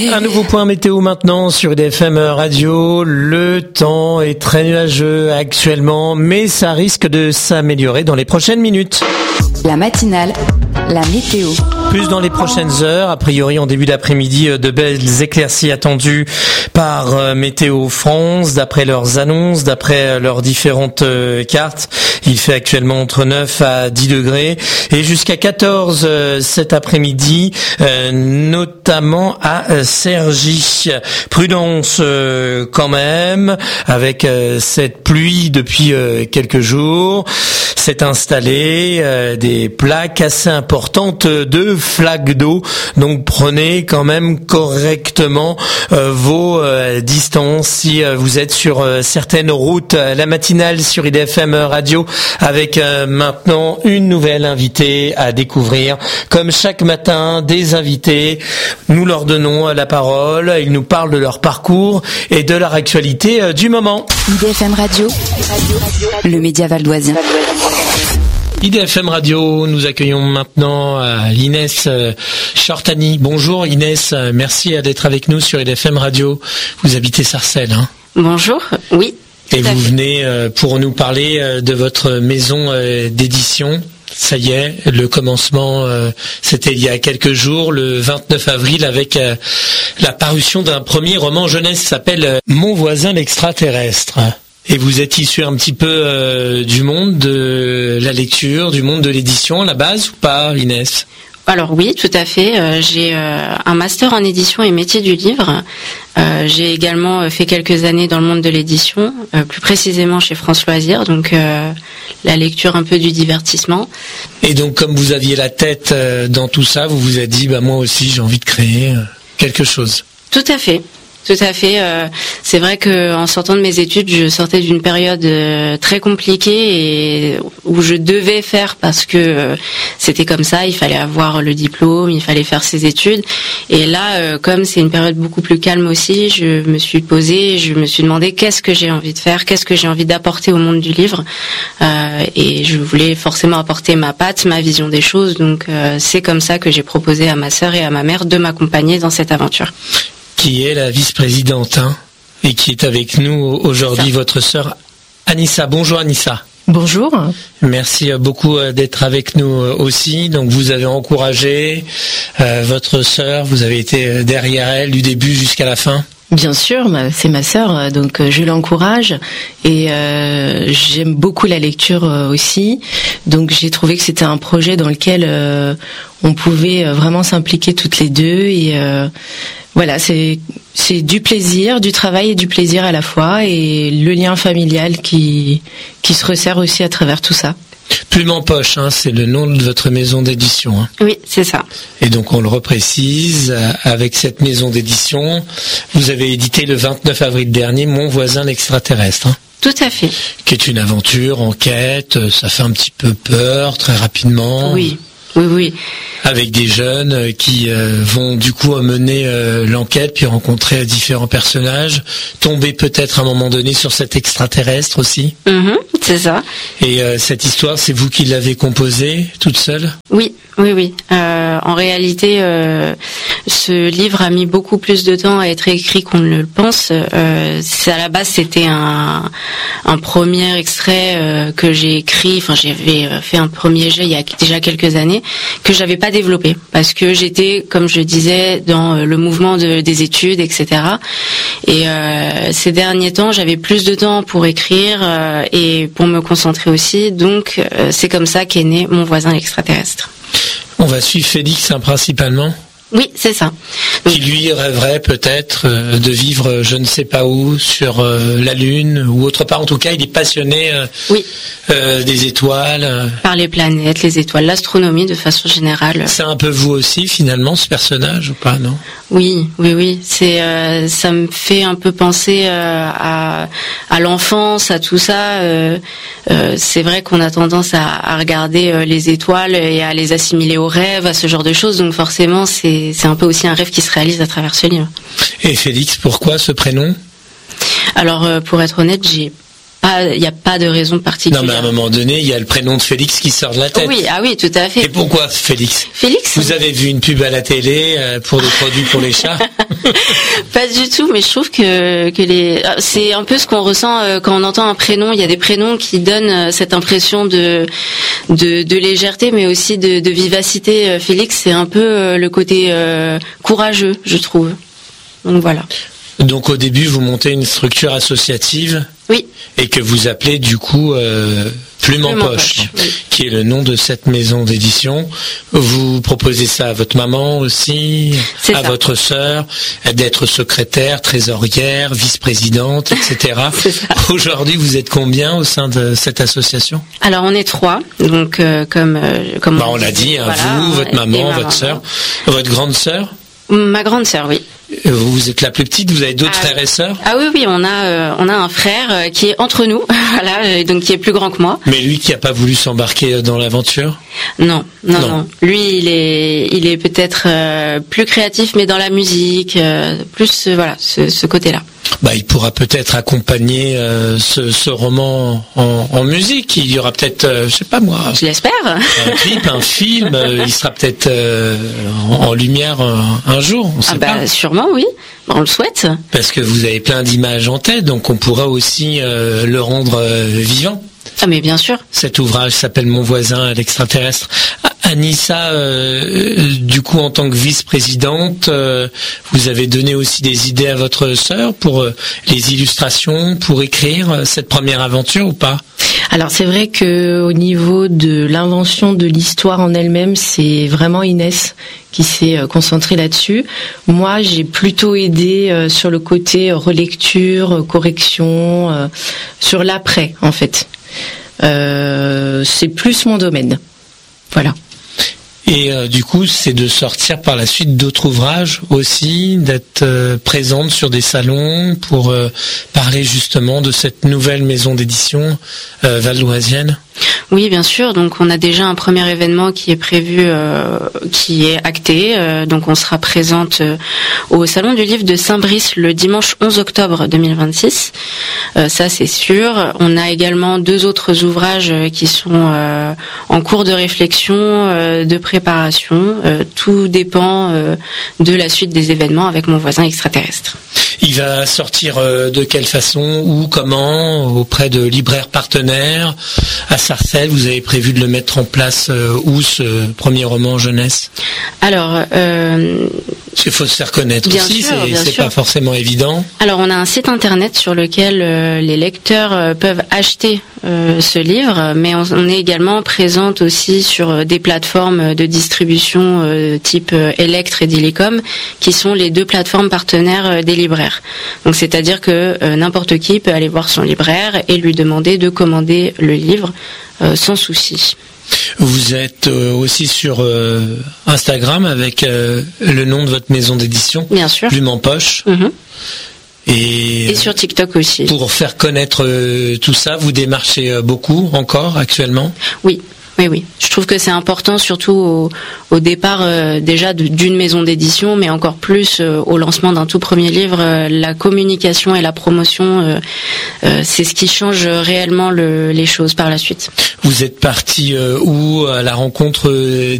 Un nouveau point météo maintenant sur IDFM Radio. Le temps est très nuageux actuellement, mais ça risque de s'améliorer dans les prochaines minutes. La matinale, la météo. Plus dans les prochaines heures, a priori en début d'après-midi, de belles éclaircies attendues par Météo France, d'après leurs annonces, d'après leurs différentes cartes. Il fait actuellement entre 9 à 10 degrés et jusqu'à 14 cet après-midi, notamment à Cergy. Prudence quand même, avec cette pluie depuis quelques jours. S'est installé des plaques assez importantes de flaques d'eau, donc prenez quand même correctement vos distances si vous êtes sur certaines routes. La matinale sur IDFM Radio avec maintenant une nouvelle invitée à découvrir. Comme chaque matin, des invités, nous leur donnons la parole, ils nous parlent de leur parcours et de leur actualité du moment. IDFM Radio, le média valdoisien. IDFM Radio, nous accueillons maintenant Inès Shortani. Bonjour Inès, merci d'être avec nous sur IDFM Radio. Vous habitez Sarcelles, hein ? Bonjour, oui. Et vous venez pour nous parler de votre maison d'édition. Ça y est, le commencement, c'était il y a quelques jours, le 29 avril, avec la parution d'un premier roman jeunesse qui s'appelle Mon voisin l'extraterrestre. Et vous êtes issu un petit peu du monde de la lecture, du monde de l'édition à la base ou pas, Inès ? Alors oui, tout à fait. J'ai un master en édition et métier du livre. J'ai également fait quelques années dans le monde de l'édition, plus précisément chez France Loisirs, donc la lecture un peu du divertissement. Et donc comme vous aviez la tête dans tout ça, vous vous êtes dit, moi aussi j'ai envie de créer quelque chose. Tout à fait. Tout à fait. C'est vrai que en sortant de mes études, je sortais d'une période très compliquée et où je devais faire parce que c'était comme ça. Il fallait avoir le diplôme, il fallait faire ses études. Et là, comme c'est une période beaucoup plus calme aussi, je me suis posée, je me suis demandé qu'est-ce que j'ai envie de faire, qu'est-ce que j'ai envie d'apporter au monde du livre. Et je voulais forcément apporter ma patte, ma vision des choses. Donc c'est comme ça que j'ai proposé à ma sœur et à ma mère de m'accompagner dans cette aventure. Qui est la vice-présidente et qui est avec nous aujourd'hui, votre sœur Anissa. Bonjour Anissa. Bonjour. Merci beaucoup d'être avec nous aussi. Donc vous avez encouragé votre sœur, vous avez été derrière elle du début jusqu'à la fin. Bien sûr, c'est ma sœur, donc je l'encourage et j'aime beaucoup la lecture aussi. Donc j'ai trouvé que c'était un projet dans lequel on pouvait vraiment s'impliquer toutes les deux et voilà, c'est du plaisir, du travail et du plaisir à la fois et le lien familial qui se resserre aussi à travers tout ça. Plume en poche, c'est le nom de votre maison d'édition. Oui, c'est ça. Et donc on le reprécise, avec cette maison d'édition, vous avez édité le 29 avril dernier Mon voisin l'extraterrestre. Tout à fait. Qui est une aventure, enquête, ça fait un petit peu peur très rapidement. Oui. Avec des jeunes qui vont du coup mener l'enquête, puis rencontrer différents personnages, tomber peut-être à un moment donné sur cet extraterrestre aussi. C'est ça. Et cette histoire, c'est vous qui l'avez composée toute seule ? Oui. En réalité, ce livre a mis beaucoup plus de temps à être écrit qu'on ne le pense. À la base, c'était un premier extrait que j'ai écrit. Enfin, j'avais fait un premier jet il y a déjà quelques années que j'avais pas développé parce que j'étais, comme je disais, dans le mouvement des études, etc. Et ces derniers temps, j'avais plus de temps pour écrire et pour me concentrer aussi. Donc, c'est comme ça qu'est né Mon voisin l'extraterrestre. On va suivre Félix principalement. Oui, c'est ça. Qui lui rêverait peut-être de vivre je ne sais pas où, sur la Lune ou autre part. En tout cas, il est passionné des étoiles. Par les planètes, les étoiles, l'astronomie de façon générale. C'est un peu vous aussi finalement ce personnage ou pas, non ? Oui. C'est ça me fait un peu penser à l'enfance, à tout ça. C'est vrai qu'on a tendance à regarder les étoiles et à les assimiler aux rêves, à ce genre de choses. Donc forcément, c'est un peu aussi un rêve qui se réalise à travers ce livre. Et Félix, pourquoi ce prénom ? Alors, pour être honnête, j'ai il n'y a pas de raison particulière. Non, mais à un moment donné, il y a le prénom de Félix qui sort de la tête. Oui, ah oui, tout à fait. Et pourquoi Félix? Félix. Vous avez vu une pub à la télé pour des produits pour les chats? Pas du tout, mais je trouve que c'est un peu ce qu'on ressent quand on entend un prénom. Il y a des prénoms qui donnent cette impression de légèreté, mais aussi de vivacité. Félix, c'est un peu le côté courageux, je trouve. Donc voilà. Donc au début, vous montez une structure associative. Oui. Et que vous appelez du coup Plume en poche, oui. Qui est le nom de cette maison d'édition. Vous proposez ça à votre maman aussi, à votre sœur, d'être secrétaire, trésorière, vice-présidente, etc. Aujourd'hui, vous êtes combien au sein de cette association? Alors on est 3, donc comme on l'a dit, hein, voilà, vous, votre maman, votre sœur, votre grande sœur. Ma grande sœur, oui. Vous êtes la plus petite, vous avez d'autres frères et sœurs? Ah oui, on a un frère qui est entre nous, voilà, donc qui est plus grand que moi. Mais lui qui a pas voulu s'embarquer dans l'aventure? Non. Lui, il est peut-être plus créatif, mais dans la musique, plus voilà, ce côté-là. Il pourra peut-être accompagner ce roman en musique. Il y aura peut-être, je sais pas moi. Je l'espère. Un clip, un film. Il sera peut-être en lumière un jour. On sait pas. Sûrement, oui. On le souhaite. Parce que vous avez plein d'images en tête, donc on pourra aussi le rendre vivant. Ah mais bien sûr. Cet ouvrage s'appelle Mon voisin l'extraterrestre. Anissa, du coup, en tant que vice-présidente, vous avez donné aussi des idées à votre sœur pour les illustrations, pour écrire cette première aventure ou pas? Alors c'est vrai que au niveau de l'invention de l'histoire en elle-même, c'est vraiment Inès qui s'est concentrée là-dessus. Moi, j'ai plutôt aidé sur le côté relecture, correction, sur l'après en fait. C'est plus mon domaine. Voilà. Et du coup, c'est de sortir par la suite d'autres ouvrages aussi, d'être présente sur des salons pour parler justement de cette nouvelle maison d'édition valdoisienne. Oui, bien sûr. Donc, on a déjà un premier événement qui est prévu, qui est acté. Donc, on sera présente au Salon du Livre de Saint-Brice le dimanche 11 octobre 2026. Ça, c'est sûr. On a également 2 autres ouvrages qui sont en cours de réflexion, de préparation. Tout dépend de la suite des événements avec Mon voisin extraterrestre. Il va sortir de quelle façon, où, comment, auprès de libraires partenaires, à Sarcelles? Vous avez prévu de le mettre en place où, ce premier roman jeunesse? Alors, parce qu'il faut se faire connaître aussi, c'est pas forcément évident. Alors, on a un site internet sur lequel les lecteurs peuvent acheter ce livre, mais on est également présente aussi sur des plateformes de distribution type Electre et Dilicom, qui sont les 2 plateformes partenaires des libraires. Donc c'est-à-dire que n'importe qui peut aller voir son libraire et lui demander de commander le livre sans souci. Vous êtes aussi sur Instagram avec le nom de votre maison d'édition. Bien sûr. Plume en poche. Mm-hmm. Et sur TikTok aussi. Pour faire connaître tout ça, vous démarchez beaucoup encore actuellement? Oui. Oui. Je trouve que c'est important, surtout au départ déjà d'une maison d'édition, mais encore plus au lancement d'un tout premier livre. La communication et la promotion, c'est ce qui change réellement les choses par la suite. Vous êtes parti où à la rencontre